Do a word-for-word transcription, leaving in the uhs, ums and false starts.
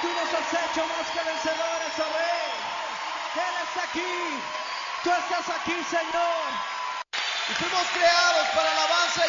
Tú nos has hecho más que vencedores, oh Rey. Él está aquí. Tú estás aquí, Señor. Y fuimos creados para la alabanza